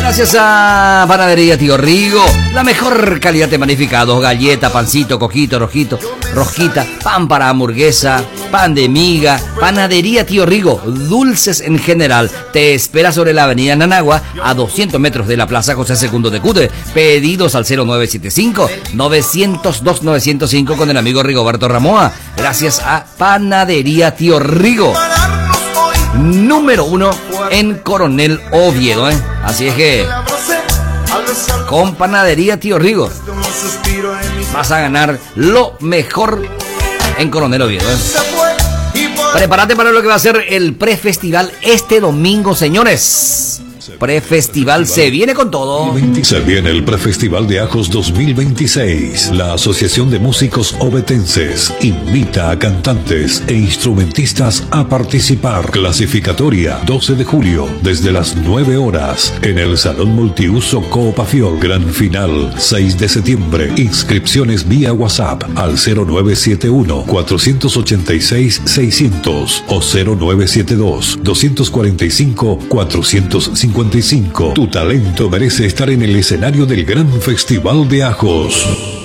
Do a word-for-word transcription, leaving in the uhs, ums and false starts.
Gracias a Panadería Tío Rigo, la mejor calidad de panificados, galleta, pancito, coquito, rojito, rosquita, pan para hamburguesa, pan de miga. Panadería Tío Rigo, dulces en general. Te espera sobre la avenida Nanagua, a doscientos metros de la Plaza José segundo de Cute. Pedidos al cero nueve siete cinco, nueve cero dos, nueve cero cinco con el amigo Rigoberto Ramoa. Gracias a Panadería Tío Rigo, número uno en Coronel Oviedo, ¿eh? Así es que con Panadería Tío Rigo vas a ganar lo mejor en Coronel Oviedo, ¿eh? Prepárate para lo que va a ser el prefestival este domingo, señores. Prefestival se viene con todo. Se viene el Prefestival de Ajos dos mil veintiséis. La Asociación de Músicos Ovetenses invita a cantantes e instrumentistas a participar. Clasificatoria doce de julio desde las nueve horas en el Salón Multiuso Coopafiol. Gran final seis de septiembre. Inscripciones vía WhatsApp al cero nueve siete uno, cuatro ocho seis, seiscientos o cero nueve siete dos, dos cuatro cinco, cuatro cincuenta y cinco. Tu talento merece estar en el escenario del Gran Festival de Ajos.